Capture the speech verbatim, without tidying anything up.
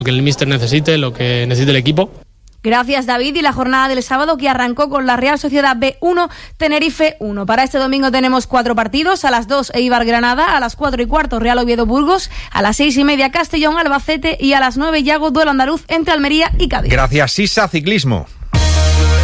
que el míster necesite, lo que necesite el equipo. Gracias, David. Y la jornada del sábado que arrancó con la Real Sociedad B uno, Tenerife uno. Para este domingo tenemos cuatro partidos. A las dos, Eibar Granada. A las cuatro y cuarto, Real Oviedo Burgos. A las seis y media, Castellón Albacete. Y a las nueve, Yago, duelo andaluz entre Almería y Cádiz. Gracias, Sisa. Ciclismo.